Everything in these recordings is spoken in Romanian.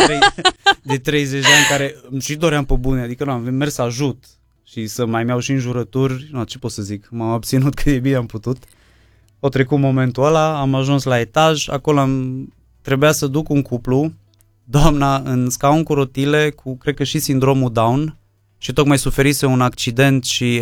de 30 de ani care îmi și doream pe bune, adică nu, am mers să ajut și să mai mi-au și înjurături, nu, ce pot să zic, m-am abținut cât de bine am putut. O trecut momentul ăla, am ajuns la etaj, acolo trebuia să duc un cuplu, doamna în scaun cu rotile, cu cred că și sindromul Down și tocmai suferise un accident și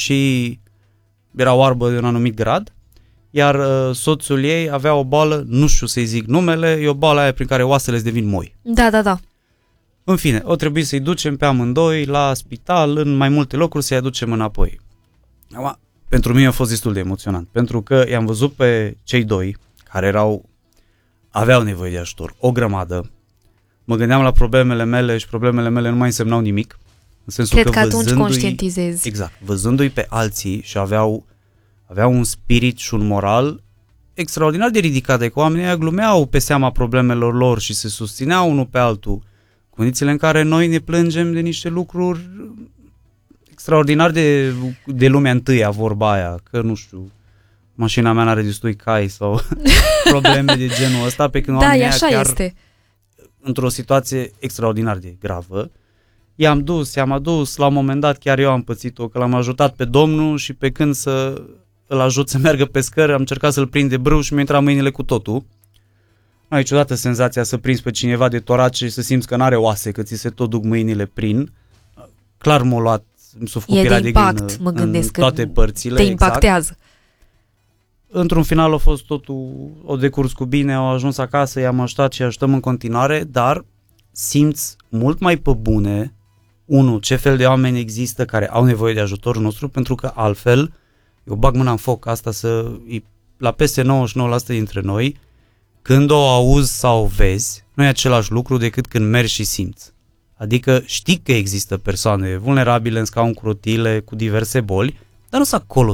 era oarbă de un anumit grad, iar soțul ei avea o boală, nu știu să-i zic numele, e o boală aia prin care oasele îți devin moi. Da. În fine, o trebuie să-i ducem pe amândoi la spital, în mai multe locuri, să-i aducem înapoi. Pentru mine a fost destul de emoționant, pentru că i-am văzut pe cei doi care aveau nevoie de ajutor, o grămadă. Mă gândeam la problemele mele și problemele mele nu mai însemnau nimic. În sensul Cred că atunci conștientizezi. Exact, văzându-i pe alții și aveau un spirit și un moral extraordinar de ridicat, că oamenii aia glumeau pe seama problemelor lor și se susțineau unul pe altul. Condițiile în care noi ne plângem de niște lucruri extraordinar de lumea întâia, vorba aia, că nu știu, mașina mea n-are destui cai sau probleme de genul ăsta, pe când oamenii aia chiar este. Într-o situație extraordinar de gravă. I-am adus, la un moment dat chiar eu am pățit-o, că l-am ajutat pe domnul și pe când să îl ajut să meargă pe scări, am încercat să-l prind de brâu și mi-a intrat mâinile cu totul. Nu ai niciodată senzația să prinzi pe cineva de torace și să simți că n-are oase, că ți se tot duc mâinile prin. Clar m-a luat, s-a făcut pielea de găină mă gândesc, în toate părțile. Te impactează. Exact. Într-un final a fost totul, o decurs cu bine, au ajuns acasă, i-am ajutat și ajutăm în continuare, dar simți mult mai pe bune, ce fel de oameni există care au nevoie de ajutorul nostru, pentru că altfel, eu bag mâna în foc, asta la peste 99% dintre noi, când o auzi sau o vezi, nu e același lucru decât când mergi și simți. Adică știi că există persoane vulnerabile în scaun cu rotile, cu diverse boli, dar nu sunt acolo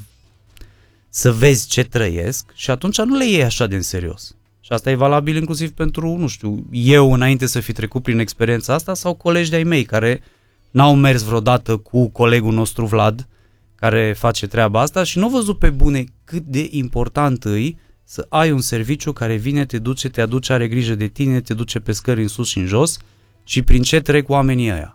să vezi ce trăiesc și atunci nu le iei așa de în serios. Și asta e valabil inclusiv pentru, nu știu, eu înainte să fi trecut prin experiența asta sau colegi de-ai mei care n-au mers vreodată cu colegul nostru Vlad, care face treaba asta și nu au văzut pe bune cât de important e să ai un serviciu care vine, te duce, te aduce, are grijă de tine, te duce pe scări în sus și în jos și prin ce trec oamenii ăia.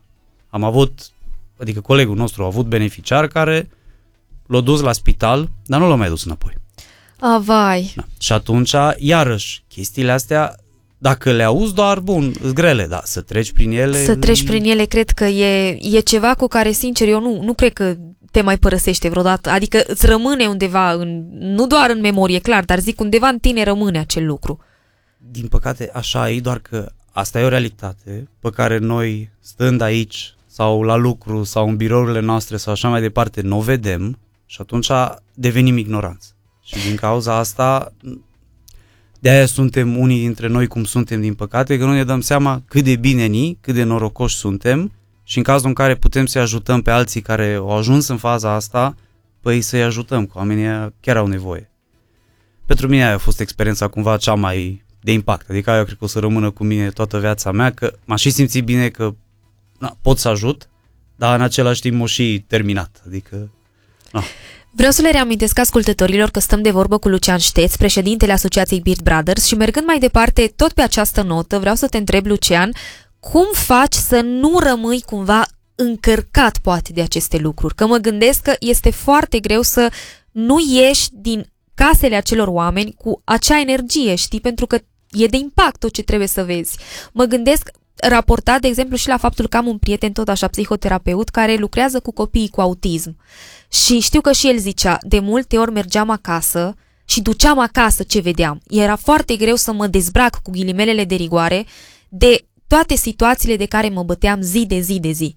Adică colegul nostru a avut beneficiar care l-a dus la spital, dar nu l-a mai dus înapoi. Vai. Da. Și atunci, iarăși, chestiile astea, dacă le auzi doar, sunt grele, dar să treci prin ele... Să treci prin ele, cred că e ceva cu care, sincer, eu nu cred că te mai părăsește vreodată. Adică îți rămâne undeva, nu doar în memorie, clar, dar zic, undeva în tine rămâne acel lucru. Din păcate, așa e, doar că asta e o realitate pe care noi, stând aici, sau la lucru, sau în birourile noastre, sau așa mai departe, nu o vedem și atunci devenim ignoranți. Și din cauza asta, de-aia suntem unii dintre noi cum suntem, din păcate, că nu ne dăm seama cât de bine cât de norocoși suntem și în cazul în care putem să-i ajutăm pe alții care au ajuns în faza asta, păi să-i ajutăm, că oamenii chiar au nevoie. Pentru mine aia a fost experiența cumva cea mai de impact, adică eu cred că o să rămână cu mine toată viața mea, că m-a și simțit bine că pot să ajut, dar în același timp m-a și terminat, adică... Vreau să le reamintesc ascultătorilor că stăm de vorbă cu Lucian Șteț, președintele Asociației Beard Brothers și mergând mai departe, tot pe această notă, vreau să te întreb, Lucian, cum faci să nu rămâi cumva încărcat poate de aceste lucruri? Că mă gândesc că este foarte greu să nu ieși din casele acelor oameni cu acea energie, știi? Pentru că e de impact tot ce trebuie să vezi. Mă gândesc raportat, de exemplu, și la faptul că am un prieten, tot așa, psihoterapeut, care lucrează cu copiii cu autism. Și știu că și el zicea, de multe ori mergeam acasă și duceam acasă ce vedeam. Era foarte greu să mă dezbrac cu ghilimelele de rigoare de toate situațiile de care mă băteam zi de zi de zi.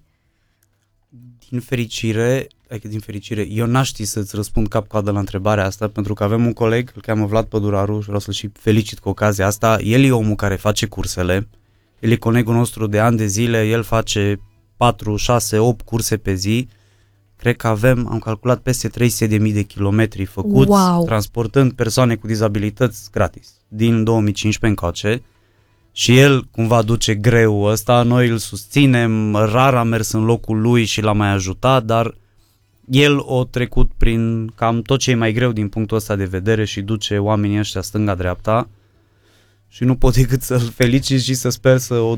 Din fericire, eu n-aș ști să-ți răspund cap-coadă la întrebarea asta, pentru că avem un coleg, îl cheamă Vlad Păduraru și vreau să-l și felicit cu ocazia asta. El e omul care face cursele, el e colegul nostru de ani de zile, el face 4, 6, 8 curse pe zi. Cred că am calculat peste 300.000 de kilometri făcuți, wow, transportând persoane cu dizabilități gratis, din 2015 încoace. Și el cumva duce greul ăsta, noi îl susținem, rar a mers în locul lui și l-a mai ajutat, dar el a trecut prin cam tot ce e mai greu din punctul ăsta de vedere și duce oamenii ăștia stânga-dreapta și nu pot decât să-l felicit și să sper să o